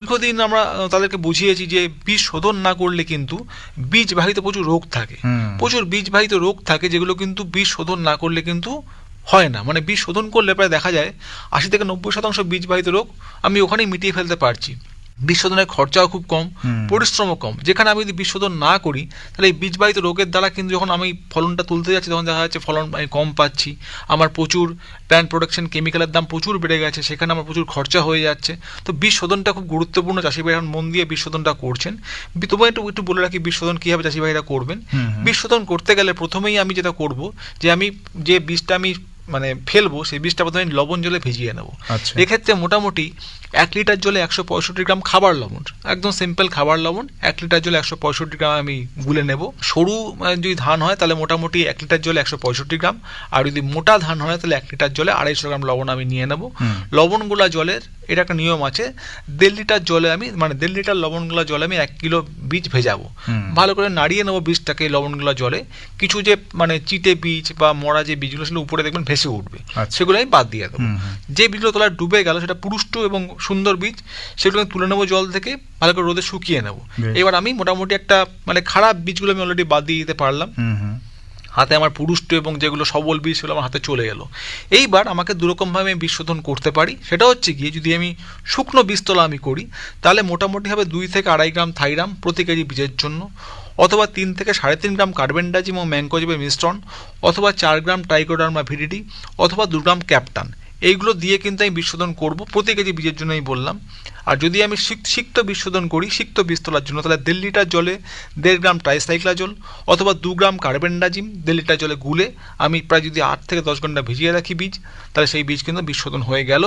দীর্ঘদিন আমরা তাদেরকে বুঝিয়েছি যে বীজ শোধন না করলে কিন্তু বীজবাহিত প্রচুর রোগ থাকে, প্রচুর বীজবাহিত রোগ থাকে, যেগুলো কিন্তু বীজ শোধন না করলে কিন্তু হয় না। মানে বীজ শোধন করলে প্রায় দেখা যায় 80-90% বীজবাহিত রোগ আমি ওখানেই মিটিয়ে ফেলতে পারছি। বীজ শোধনের খরচাও খুব কম, পরিশ্রমও কম। যেখানে আমি যদি বীজ শোধন না করি তাহলে এই বীজবাহিত রোগের দ্বারা কিন্তু যখন আমি ফলনটা তুলতে যাচ্ছি তখন দেখা যাচ্ছে ফলন আমি কম পাচ্ছি, আমার প্রচুর প্ল্যান্ট প্রোডাকশন কেমিক্যালের দাম প্রচুর বেড়ে গেছে, সেখানে আমার প্রচুর খরচা হয়ে যাচ্ছে। তো বীজ শোধনটা খুব গুরুত্বপূর্ণ, চাষিভাই এখন মন দিয়ে বীজ শোধনটা করছেন। তোমায় একটু বলে রাখি বীজ শোধন কীভাবে চাষিভাইরা করবেন। বীজ শোধন করতে গেলে প্রথমেই আমি যেটা করব যে আমি যে বীজটা আমি মানে ফেলবো সেই বীজটা প্রথমে লবণ জলে ভিজিয়ে নেবো। এক্ষেত্রে মোটামুটি 1 লিটার জলে 165 গ্রাম খাবার লবণ, একদম সিম্পল খাবার লবণ 1 লিটার জলে 165 গ্রাম আমি গুলে নেব। সরু যদি ধান হয় তাহলে মোটামুটি 1 লিটার জলে 165 গ্রাম, আর যদি মোটা ধান হয় তাহলে 1 লিটার জলে 250 গ্রাম লবণ আমি নিয়ে নেব। লবণগুলা জলের এটা একটা নিয়ম আছে, 1.5 লিটার জলে আমি 1.5 লিটার লবণগুলা জলে আমি 1 কিলো বীজ ভেজাবো। ভালো করে নাড়িয়ে নেবো বীজটাকে লবণগুলা জলে। কিছু যে মানে চিটে বীজ বা মরা যে বীজগুলো সেগুলো উপরে দেখবেন ভেসে উঠবে, সেগুলো আমি বাদ দিয়ে দেবো। যে বীজগুলো তলায় ডুবে গেল সেটা পুরুষ্ট এবং সুন্দর বীজ, সেগুলো তুলে নেবো জল থেকে, ভালো করে রোদে শুকিয়ে নেবো। এবার আমি মোটামুটি একটা মানে খারাপ বীজগুলো আমি অলরেডি বাদ দিয়ে দিতে পারলাম, হাতে আমার পুরুষ্ট এবং যেগুলো সবল বীজ সেগুলো আমার হাতে চলে গেল। এইবার আমাকে দুরকমভাবে আমি বীজ শোধন করতে পারি। সেটা হচ্ছে গিয়ে যদি আমি শুকনো বীজতলা আমি করি তাহলে মোটামুটি হবে 2 থেকে 2.5 গ্রাম থাইরাম প্রতি কেজি বীজের জন্য, অথবা 3 থেকে 3.5 গ্রাম কার্বেন্ডাজিম ও ম্যানকোজেবের মিশ্রণ, অথবা 4 গ্রাম ট্রাইকোডার্মা ভিরিডি, অথবা 2 গ্রাম ক্যাপটান। এইগুলো দিয়ে কিন্তু আমি বীজ শোধন করবো প্রতি কেজি বীজের জন্য আমি বললাম। আর যদি আমি সিক্ত বীজ শোধন করি সিক্ত বীজ তোলার জন্য তাহলে 1.5 লিটার জলে 1.5 গ্রাম ট্রাইসাইক্লাজল অথবা 2 গ্রাম কার্বেন্ডাজিম 1.5 লিটার জলে গুলে আমি প্রায় যদি 8 থেকে 10 ঘন্টা ভিজিয়ে রাখি বীজ, তাহলে সেই বীজ কিন্তু বীজ শোধন হয়ে গেল।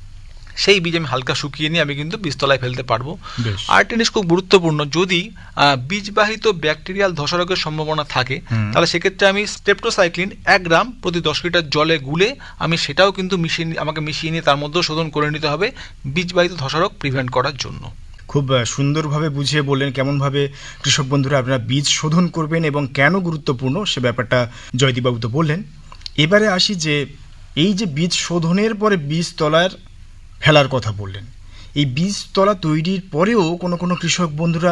সেই বীজ আমি হালকা শুকিয়ে নিয়ে আমি কিন্তু বীজতলায় ফেলতে পারবো। আর একটা জিনিস খুব গুরুত্বপূর্ণ, যদি বীজবাহিত ব্যাকটেরিয়াল ধসা রোগের সম্ভাবনা থাকে তাহলে সেক্ষেত্রে আমি স্ট্রেপ্টোসাইক্লিন 1 গ্রাম প্রতি 10 লিটার জলে গুলে আমি সেটাও কিন্তু আমাকে মিশিয়ে নিয়ে তার মধ্যেও শোধন করে নিতে হবে বীজবাহিত ধসা রোগ প্রিভেন্ট করার জন্য। খুব সুন্দরভাবে বুঝিয়ে বললেন কেমনভাবে কৃষক বন্ধুরা আপনারা বীজ শোধন করবেন এবং কেন গুরুত্বপূর্ণ সে ব্যাপারটা জয়দীপবাবু তো বললেন। এবারে আসি যে এই যে বীজ শোধনের পরে বীজতলার ফেলার কথা বললেন, এই বীজতলা তৈরির পরেও কোনো কৃষক বন্ধুরা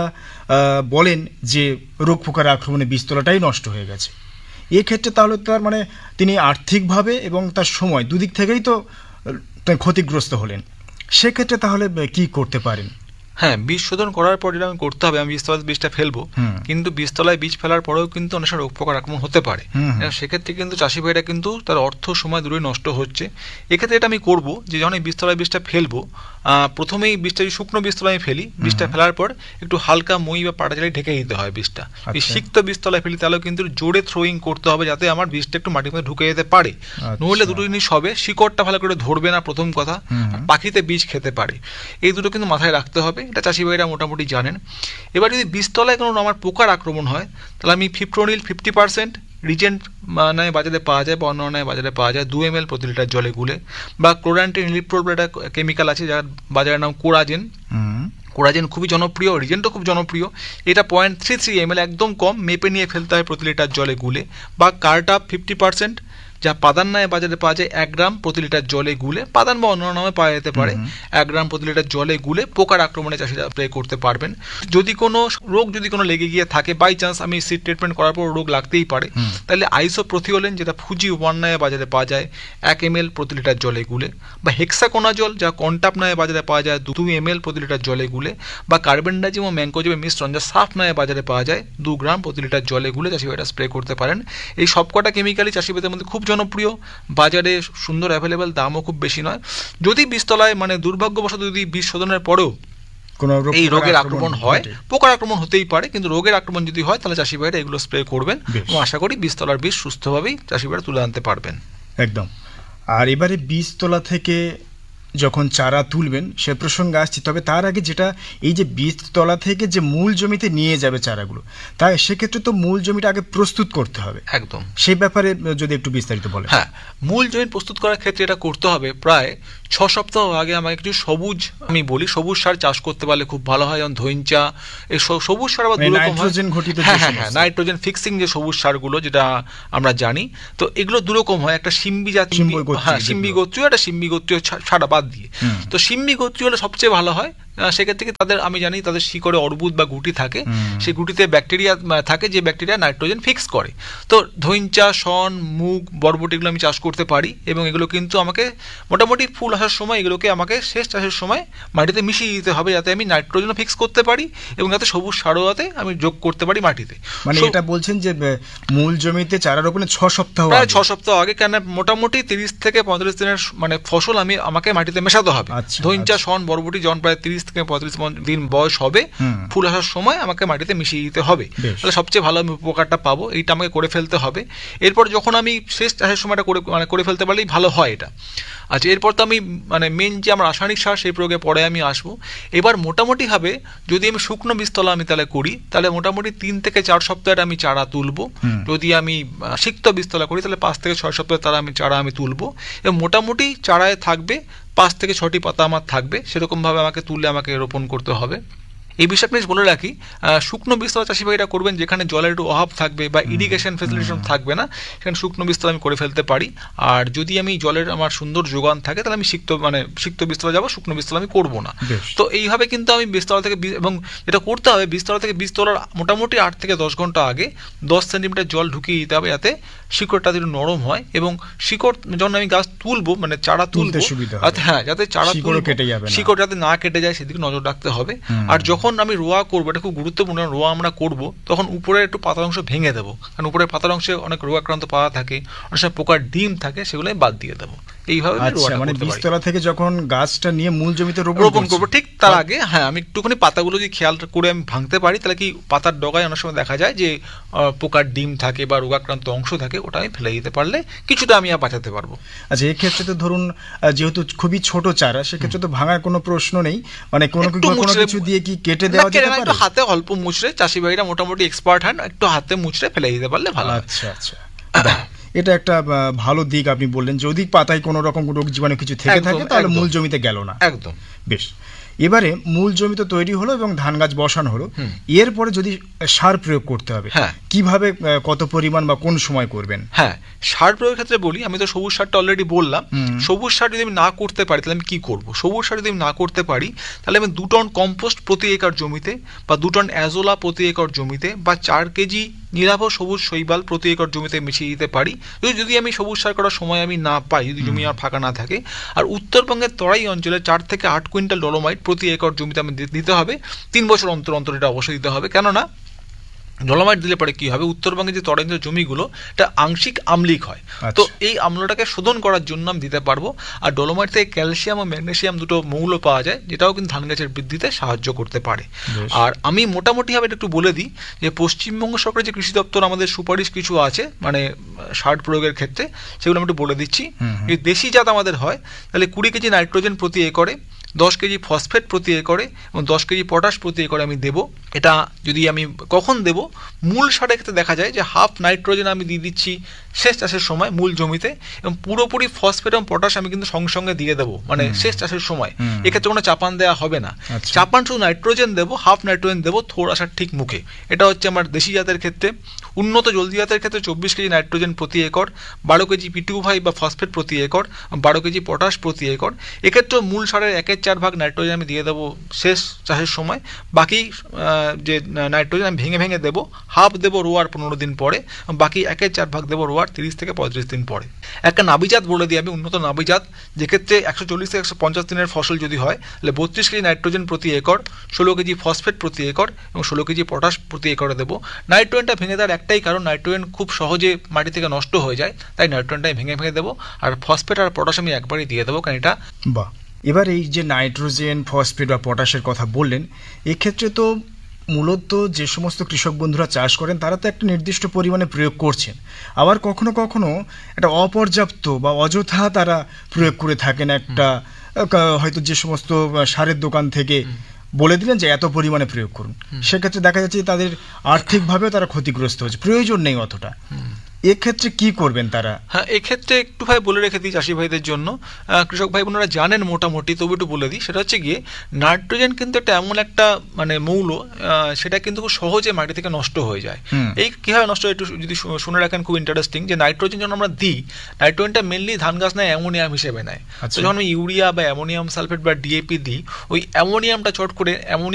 বলেন যে রোগ পোকার আক্রমণে বীজতলাটাই নষ্ট হয়ে গেছে। এক্ষেত্রে তাহলে তার মানে তিনি আর্থিকভাবে এবং তার সময় দুদিক থেকেই তো ক্ষতিগ্রস্ত হলেন। সেক্ষেত্রে তাহলে কি করতে পারেন? হ্যাঁ, বীজ শোধন করার পর যেটা আমি করতে হবে, আমি বীজতলায় বীজটা ফেলবো, কিন্তু বীজতলায় বীজ ফেলার পরেও কিন্তু অনেক সময় রোগ পোকার আক্রমণ হতে পারে। সেক্ষেত্রে কিন্তু চাষি ভাইরা কিন্তু তার অর্থ সময় দুটোই নষ্ট হচ্ছে। এক্ষেত্রে এটা আমি করবো যে যখন এই বীজতলায় বীজটা ফেলবো, প্রথমেই বীজটা যদি শুকনো বীজতলায় আমি ফেলি, বীজটা ফেলার পর একটু হালকা মই বা পাটা চালিয়ে ঢেকে দিতে হয় বীজটা। এই সিক্ত বীজতলায় ফেলি তাহলেও কিন্তু জোরে থ্রোয়িং করতে হবে যাতে আমার বীজটা একটু মাটির মধ্যে ঢুকে যেতে পারে। নইলে দুটো জিনিস হবে, শিকড়টা ভালো করে ধরবে না প্রথম কথা, পাখিতে বীজ খেতে পারে। এই দুটো কিন্তু মাথায় রাখতে হবে, এটা চাষি ভাইরা মোটামুটি জানেন। এবার যদি বীজতলায় কোনো আমার পোকার আক্রমণ হয় তাহলে আমি ফিপ্রোনিল 50% রিজেন্ট নয় বাজারে পাওয়া যায় বা অন্য নয় বাজারে পাওয়া যায় 2 ml প্রতি লিটার জলে গুলে, বা ক্লোরান্টিন ইলিপ্রোল বলে একটা কেমিক্যাল আছে যার বাজারের নাম কোরাজেন। কোরাজেন খুবই জনপ্রিয়, রিজেন্টও খুব জনপ্রিয়। এটা 0.33 ml একদম কম, মেপে নিয়ে ফেলতে হয় প্রতি লিটার জলে গুলে। বা কার্টাপ 50% যা পাদান্নায় বাজারে পাওয়া যায় 1 গ্রাম প্রতি লিটার জলে গুলে, পাদান বা অন্য নামে পাওয়া যেতে পারে, 1 গ্রাম প্রতি লিটার জলে গুলে পোকার আক্রমণে চাষিরা স্প্রে করতে পারবেন। যদি কোনো রোগ লেগে গিয়ে থাকে, বাই চান্স আমি সিড ট্রিটমেন্ট করার পর রোগ লাগতেই পারে, তাহলে আইসোপ্রোথিওলিন যেটা ফুজি 1 নামে বাজারে পাওয়া যায় 1 ml প্রতি লিটার জলে গুলে, বা হেক্সাকোনাজল যা কন্টাপ নামে বাজারে পাওয়া যায় 2 ml প্রতি লিটার জলে গুলে, বা কার্বেন্ডাজিম ও ম্যানকোজেবের মিশ্রণ যা সাফ নামে বাজারে পাওয়া যায় 2 গ্রাম প্রতি লিটার জলে গুলে চাষি ভাইরা স্প্রে করতে পারেন। এই সবকটা কেমিক্যালই চাষিবাদের মধ্যে খুব জনপ্রিয়, বাজারে সুন্দর অ্যাভেলেবেল, দামও খুব বেশি নয়। যদি বীজতলায় মানে দুর্ভাগ্যবশত যদি বীজ শোধনের পরেও এই রোগের আক্রমণ হয়, পোকার আক্রমণ হতেই পারে, কিন্তু রোগের আক্রমণ যদি হয় তাহলে চাষি ভাইরা এগুলো স্প্রে করবেন এবং আশা করি বীজতলার বীজ সুস্থভাবেই চাষি ভাইরা তুলে আনতে পারবেন। একদম। আর এবারে বীজতলা থেকে যখন চারা তুলবেন সে প্রসঙ্গে আসছি, তবে তার আগে যেটা এই যে বীজতলা থেকে যে মূল জমিতে নিয়ে যাবে চারাগুলো, তাই সেক্ষেত্রে তো মূল জমিটা আগে প্রস্তুত করতে হবে। একদম, সেই ব্যাপারে যদি একটু বিস্তারিত বলেন। হ্যাঁ, মূল জমি প্রস্তুত করার ক্ষেত্রে এটা করতে হবে প্রায় 6 সপ্তাহ আগে আমাকে কিছু সবুজ, আমি বলি সবুজ সার চাষ করতে পারলে খুব ভালো হয়। যেমন ধইঞ্চা, এই সবুজ সার আবার দুরকম হয়। হ্যাঁ, নাইট্রোজেন ফিক্সিং যে সবুজ সারগুলো যেটা আমরা জানি, তো এগুলো দুরকম হয়। একটা সিম্বি গোত্রীয়, একটা সিম্বি গোত্রীয় সারা বাদ দিয়ে। তো সিম্বি গোত্রীয় হলে সবচেয়ে ভালো হয়, সেক্ষেত্রে তাদের আমি জানি তাদের শিকড়ে অর্বুদ বা গুটি থাকে, সেই গুটিতে ব্যাকটেরিয়া থাকে যে ব্যাকটেরিয়া নাইট্রোজেন ফিক্স করে। তো ধইঞ্চা, শন, মুগ, বরবটি এগুলো আমি চাষ করতে পারি এবং এগুলো কিন্তু আমাকে মোটামুটি ফুল আসার সময় এগুলোকে আমাকে শেষ চাষের সময় মাটিতে মিশিয়ে দিতে হবে, যাতে আমি নাইট্রোজেনও ফিক্স করতে পারি এবং যাতে সবুজ সারও যাতে আমি যোগ করতে পারি মাটিতে। মানে এটা বলছেন যে মূল জমিতে চারা রোপণের 6 সপ্তাহ প্রায় 6 সপ্তাহ আগে, কেন মোটামুটি 30 থেকে 35 দিনের মানে ফসল আমাকে মাটিতে মেশাতে হবে। ধইঞ্চা, শন, বরবটি যখন প্রায় 30 থেকে 35 দিন বয়স হবে, ফুল আসার সময় আমাকে মাটিতে মিশিয়ে দিতে হবে, তাহলে সবচেয়ে ভালো আমি উপকারটা পাবো। এইটা আমাকে করে ফেলতে হবে। এরপর যখন আমি শেষ চাষের সময়টা করে ফেলতে পারলেই ভালো হয় এটা। আচ্ছা, এরপর তো আমি মানে মেন যে আমার রাসায়নিক সার সেই প্রয়োগে পরে আমি আসবো। এবার মোটামুটিভাবে যদি আমি শুকনো বীজতলা আমি তাহলে করি, তাহলে মোটামুটি 3 থেকে 4 সপ্তাহের আমি চারা তুলবো। যদি আমি সিক্ত বীজতলা করি তাহলে 5 থেকে 6 সপ্তাহে চারা আমি তুলবো এবং মোটামুটি চারায় থাকবে 5 থেকে 6টি পাতা আমার থাকবে, সেরকমভাবে আমাকে তুলে আমাকে রোপণ করতে হবে। এই বিষয়ে আপনি বলে রাখি, শুকনো বীজতলা চাষি ভাইরা করবেন যেখানে জলের একটু অভাব থাকবে বা ইরিগেশন ফেসিলিটেশন থাকবে না, সেখানে শুকনো বীজতলা আমি করে ফেলতে পারি। আর যদি আমি জলের আমার সুন্দর যোগান থাকে তাহলে আমি সিক্ত বীজতলা যাবো, শুকনো বীজতলা আমি করবো না। তো এইভাবে কিন্তু আমি বীজতলা থেকে এবং যেটা করতে হবে, বীজতলা থেকে বীজ তোলার মোটামুটি 8 থেকে 10 ঘন্টা আগে 10 সেন্টিমিটার জল ঢুকিয়ে দিতে হবে, যাতে শিকড়টা একটু নরম হয় এবং শিকড় যখন আমি গাছ তুলবো মানে চারা তুলবো, হ্যাঁ, যাতে চারা শিকড় যাতে না কেটে যায় সেদিকে নজর রাখতে হবে। আর যখন আমি রোয়া করবো, এটা খুব গুরুত্বপূর্ণ, রোয়া আমরা করব তখন উপরে একটু পাতার অংশ ভেঙে দেবো, কারণ উপরের পাতার অংশে অনেক রোগাক্রান্ত পাতা থাকে, অনেক সময় পোকার ডিম থাকে, সেগুলো বাদ দিয়ে দেবো। এইভাবে মানে বীজতলা থেকে যখন গাছটা নিয়ে মূল জমিতে রোপণ করবো, ঠিক তার আগে হ্যাঁ আমি একটুখানি পাতাগুলো যদি খেয়াল করে আমি ভাঙতে পারি, তাহলে কি পাতার ডগায় অনেক সময় দেখা যায় যে পোকার ডিম থাকে বা রোগাক্রান্ত অংশ থাকে, ওটা আমি ফেলে দিতে পারলে কিছুটা আমি বাঁচাতে পারবো। আচ্ছা, এক্ষেত্রে তো ধরুন যেহেতু খুবই ছোট চারা, সেক্ষেত্রে তো ভাঙার কোনো প্রশ্ন নেই, মানে কোনো কিছু দিয়ে কি কেটে দেওয়া যেতে পারে? একটু হাতে অল্প মুচড়ে, চাষি ভাইরা মোটামুটি এক্সপার্ট হন, একটু হাতে মুচড়ে ফেলে দিতে পারলে ভালো। আচ্ছা আচ্ছা, এটা একটা ভালো দিক আপনি বললেন। যদি পাতায় কোনো রকম রোগ জীবাণু কিছু থেকে থাকে তাহলে মূল জমিতে গেল না। একদম বেশ। এবারে মূল জমি তো তৈরি হলো এবং ধান গাছ বসানো হলো, এরপরে যদি সার প্রয়োগ করতে হবে, কিভাবে, কত পরিমাণ বা কোন সময় করবেন? হ্যাঁ, সার প্রয়োগের ক্ষেত্রে বলি, আমি তো সবুজ সারটা অলরেডি বললাম। সবুজ সার যদি আমি না করতে পারি তাহলে আমি কি করব? সবুজ সার যদি আমি না করতে পারি তাহলে আমি 2 টন কম্পোস্ট প্রতি একর জমিতে বা 2 টন অ্যাজোলা প্রতি একর জমিতে বা 4 কেজি নিরাভ সবুজ শৈবাল প্রতি একর জমিতে মিশিয়ে দিতে পারি, যদি আমি সবুজ সার করার সময় আমি না পাই, যদি জমি আমার ফাঁকা না থাকে। আর উত্তরবঙ্গের তরাই অঞ্চলে 4 থেকে 8 কুইন্টাল ডলোমাইট প্রতি একর জমিতে আমি দিতে হবে। 3 বছর অন্তর অন্তর এটা অবশ্যই দিতে হবে। কেননা ডলোমাইট দিলে পরে কি হবে, উত্তরবঙ্গে যে তরাইঞ্চল জমিগুলো এটা আংশিক আম্লিক হয়, তো এই আম্লটাকে শোধন করার জন্য আমি দিতে পারবো। আর ডলোমাইট থেকে ক্যালসিয়াম ও ম্যাগনেসিয়াম দুটো মৌল পাওয়া যায়, যেটাও কিন্তু ধান গাছের বৃদ্ধিতে সাহায্য করতে পারে। আর আমি মোটামুটিভাবে একটু বলে দিই যে পশ্চিমবঙ্গ সরকারের যে কৃষি দপ্তর আমাদের সুপারিশ কিছু আছে মানে সার প্রয়োগের ক্ষেত্রে, সেগুলো আমি একটু বলে দিচ্ছি। যদি দেশি জাত আমাদের হয় তাহলে 20 কেজি নাইট্রোজেন প্রতি একরে, 10 কেজি ফসফেট প্রতি একরে এবং 10 কেজি পটাশ প্রতি একরে আমি দেবো। এটা যদি আমি কখন দেবো, মূল সারের ক্ষেত্রে দেখা যায় যে হাফ নাইট্রোজেন আমি দিয়ে দিচ্ছি শেষ চাষের সময় মূল জমিতে, এবং পুরোপুরি ফসফেট এবং পটাশ আমি কিন্তু সঙ্গে সঙ্গে দিয়ে দেবো মানে শেষ চাষের সময়। এক্ষেত্রে কোনো চাপান দেওয়া হবে না, চাপান শুধু নাইট্রোজেন দেবো, হাফ নাইট্রোজেন দেবো থোড় আসার ঠিক মুখে। এটা হচ্ছে আমার দেশি জাতের ক্ষেত্রে। উন্নত জলদি জাতের ক্ষেত্রে 24 কেজি নাইট্রোজেন প্রতি একর, 12 কেজি P2V বা ফসফেট প্রতি একর, 12 কেজি পটাশ প্রতি একর। এক্ষেত্রে মূল সারের 1/4 ভাগ নাইট্রোজেন আমি দিয়ে দেবো শেষ চাষের সময়। বাকি যে নাইট্রোজেন আমি ভেঙে ভেঙে দেবো, হাফ দেবো রোয়ার 15 দিন পরে, বাকি 1/4 ভাগ দেবো রোয়ার 30 থেকে 35 দিন পরে। একটা নাবিজাত বলে দিই আমি, উন্নত নাবিজাত, যেক্ষেত্রে 140 থেকে 150 দিনের ফসল যদি হয় তাহলে 32 কেজি নাইট্রোজেন প্রতি একর, 16 কেজি ফসফেট প্রতি একর এবং 16 কেজি পটাশ প্রতি একরে দেবো। নাইট্রোজেনটা ভেঙে দেওয়ার একটাই কারণ, নাইট্রোজেন খুব সহজে মাটি থেকে নষ্ট হয়ে যায়, তাই নাইট্রোজেনটাই ভেঙে ভেঙে দেবো। আর ফসফেট আর পটাশ আমি একবারই দিয়ে দেবো, কারণ এটা এবার এই যে নাইট্রোজেন, ফসফেট বা পটাশের কথা বললেন, এক্ষেত্রে তো মূলত যে সমস্ত কৃষক বন্ধুরা চাষ করেন তারা তো একটা নির্দিষ্ট পরিমাণে প্রয়োগ করছেন, আবার কখনো কখনো এটা অপর্যাপ্ত বা অযথা তারা প্রয়োগ করে থাকেন। একটা হয়তো যে সমস্ত সারের দোকান থেকে বলে দিলেন যে এত পরিমাণে প্রয়োগ করুন, সেক্ষেত্রে দেখা যাচ্ছে তাদের আর্থিকভাবেও তারা ক্ষতিগ্রস্ত হচ্ছে, প্রয়োজন নেই অতটা। এক্ষেত্রে কি করবেন তারা? হ্যাঁ, এক্ষেত্রে একটু ভাই বলে রেখে দিই চাষি ভাইদের জন্য, কৃষক ভাই বোনেরা জানেন মোটামুটি, তবু একটু বলে দিই। সেটা হচ্ছে গিয়ে নাইট্রোজেন কিন্তু একটা এমন একটা মানে মৌল, সেটা কিন্তু খুব সহজে মাটি থেকে নষ্ট হয়ে যায়। এই কীভাবে নষ্ট হয় একটু যদি শুনে রাখেন, খুব ইন্টারেস্টিং। যে নাইট্রোজেন যখন আমরা দিই, নাইট্রোজেনটা মেনলি ধান গাছ নেয় অ্যামোনিয়াম হিসেবে নেয়। তো যখন আমি ইউরিয়া বা অ্যামোনিয়াম সালফেট বা ডিএপি দিই, ওই অ্যামোনিয়ামটা চট করে